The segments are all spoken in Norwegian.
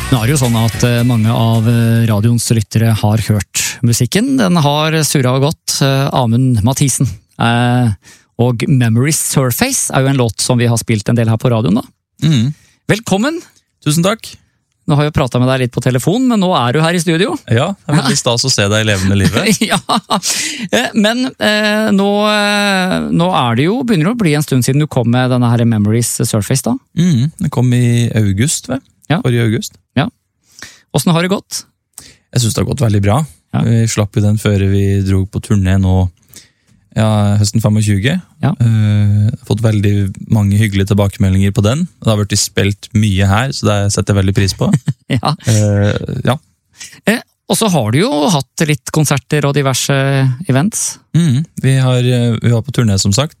Nå er det jo sånn at mange av radioens lyttere har hørt musikken. Den har surret og gått. Amund Mathisen. Og Memories Surface er jo en låt som vi har spilt en del her på radioen da. Velkommen! Tusen takk! Nå har jeg jo pratet med deg litt på telefon, men nå er du her i studio. Ja, det er veldig stas å se deg i levende livet. Ja, men nå er det jo, begynner det å bli en stund siden du kom med denne her Memories Surface da. Det kom i august, forrige august. Ja. Hvordan har det gått? Jeg synes det har gått veldig bra. Ja. Vi slapp jo den før vi dro på turné nå, høsten 25. Ja. Fått veldig mange hyggelige tilbakemeldinger på den. Det har vært spilt mye her, så det setter jeg veldig pris på. Ja. Ja. Og så har du jo hatt litt konserter og diverse events. Vi var på turné som sagt,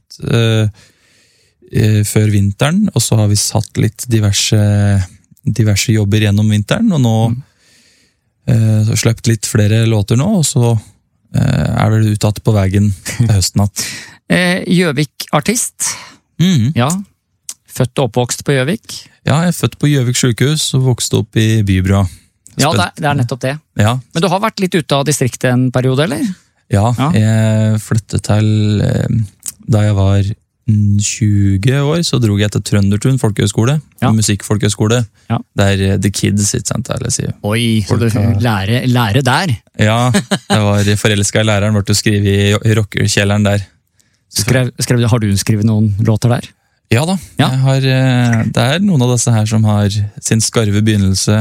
før vinteren, og så har vi satt litt diverse jobber gjennom vinteren, og nå så sløpt litt flere låter nå, og så er vel uttatt på veien høsten natt. Gjøvik-artist. Ja. Født og oppvokst på Gjøvik. Ja, jeg er født på Gjøvik sykehus og vokste opp i Bybra. Ja, det er nettopp det. Ja. Men du har vært litt ute av distriktet en periode, eller? Ja, jeg flyttet til, da jeg var 20 år, så drog jeg til Trøndertun folkehøgskole, musikkfolkehøgskole, der The Kids, ikke sant, eller sier. Oi, så du lære der? Ja, jeg var forelsket i læreren, ble å skrive i rockerkjelleren der. Har du skrevet noen låter der? Ja da, det er noen av disse her som har sin skarve begynnelse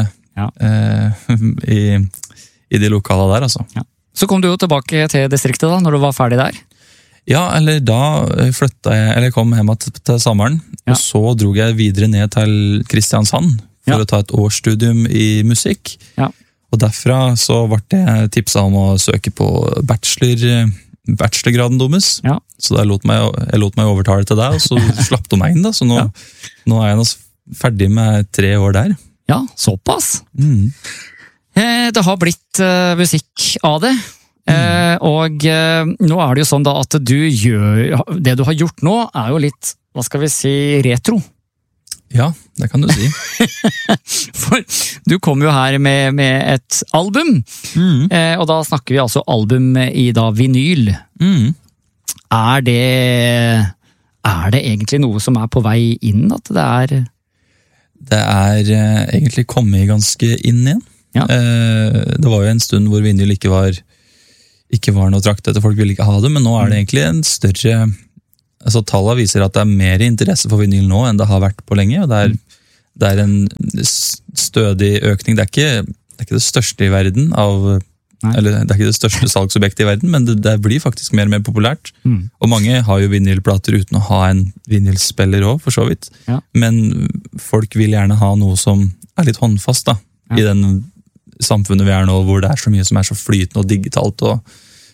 i de lokale der, altså. Ja. Så kom du jo tilbake til distriktet da, når du var ferdig der? Ja, eller da kom hjem til sommeren, og så drog jeg videre ned til Kristiansand for å ta et årsstudium i musikk. Ja. Og derfra så ble jeg tipset om å søke på bachelorgraden deres. Ja. Så jeg lot meg overtale til deg, og så slapp du meg inn da. Så nå er jeg ferdig med 3 år der. Ja, såpass. Det har blitt musikk av det. Og nå er det jo sånn da at det du har gjort nå er jo litt, hva skal vi si, retro. Ja, det kan du si. For du kom jo her med et album, og da snakker vi altså album i da vinyl. Er det egentlig noe som er på vei inn, at det er? Det er egentlig kommet ganske inn igjen. Ja. Det var jo en stund hvor vinyl ikke var noe trakt etter, folk ville ikke ha det, men nå er det egentlig en større, altså tallene viser at det er mer interesse for vinyl nå enn det har vært på lenge, og det er en stødig økning. Det er ikke det største i verden eller det er ikke det største salgsobjektet i verden, men det blir faktisk mer og mer populært, og mange har jo vinylplater uten å ha en vinylspiller også, for så vidt, men folk vil gjerne ha noe som er litt håndfast da, i den samfunnet vi er nå, hvor det er så mye som er så flytende og digitalt, og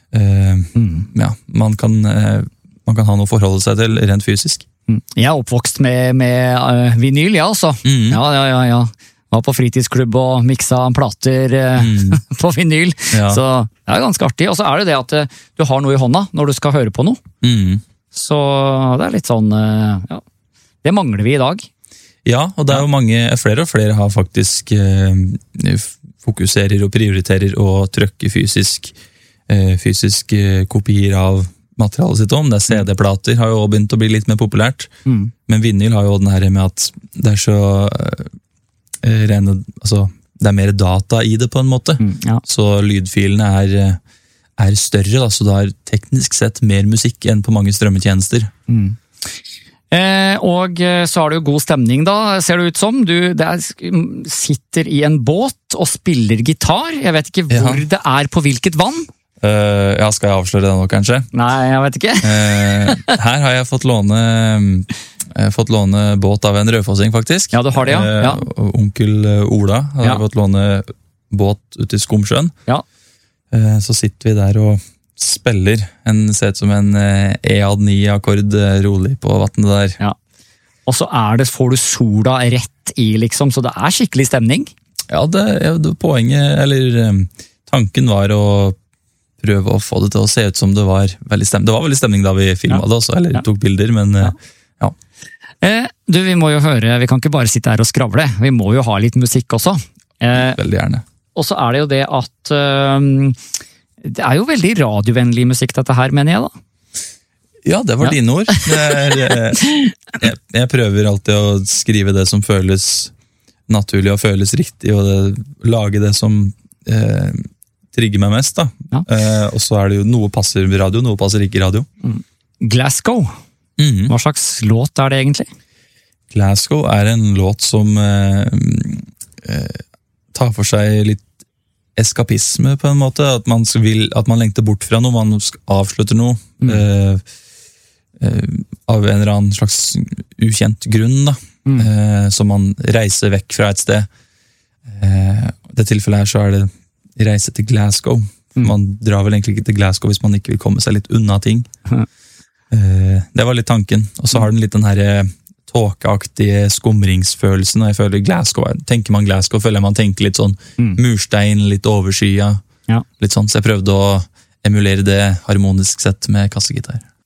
man kan ha noe å forholde seg til rent fysisk. Jeg er oppvokst med vinyl, ja, altså. Ja. Var på fritidsklubb og miksa plater på vinyl, så det er ganske artig. Og så er det at du har noe i hånda når du skal høre på noe. Så det er litt sånn, det mangler vi i dag. Ja, og det er jo flere og flere har faktisk fokuserer og prioriterer og trykker fysisk kopier av materialet sitt om. Det er CD-plater har jo begynt å bli litt mer populært, men vinyl har jo den her med at det er så rene, altså det er mer data i det på en måte, så lydfilene er større, da, så det er teknisk sett mer musikk enn på mange strømmetjenester. Og så har du jo god stemning da, ser det ut som. Du sitter i en båt og spiller gitar. Jeg vet ikke hvor det er, på hvilket vann. Skal jeg avsløre det nå, kanskje? Nei, jeg vet ikke. Her har jeg fått låne båt av en rødfossing, faktisk. Ja, du har det, ja. Onkel Ola har fått låne båt ute i Skomsjøen. Ja. Så sitter vi der og spiller ser ut som en E-9-akkord rolig på vattnet der. Ja. Og så får du sola rett i, liksom, så det er skikkelig stemning. Ja, det poenget, eller tanken var å prøve å få det til å se ut som det var veldig stemning. Det var veldig stemning da vi filmet det også, eller tok bilder, men vi må jo høre, vi kan ikke bare sitte her og skravle, vi må jo ha litt musikk også. Veldig gjerne. Og så det jo det at det jo veldig radiovennlig musikk dette her, mener jeg da. Ja, det var dine ord. Jeg prøver alltid å skrive det som føles naturlig og føles riktig, og lage det som trigger meg mest. Da. Ja. Og så det jo noe passer radio, noe passer ikke radio. Glasgow. Hva slags låt det egentlig? Glasgow en låt som tar for seg litt eskapisme på en måte, at man lengter bort fra noe, man avslutter noe av en eller annen slags ukjent grunn da, så man reiser vekk fra et sted. I det tilfellet her så det reise til Glasgow. Man drar vel egentlig ikke til Glasgow hvis man ikke vil komme seg litt unna ting. Det var litt tanken, og så har den litt den her tåkeaktige skumringsfølelsen, og jeg føler Glasgow, tenker man Glasgow, føler man tenker litt sånn murstein, litt overskya, litt sånn, så jeg prøvde å emulere det harmonisk sett med kassegitar.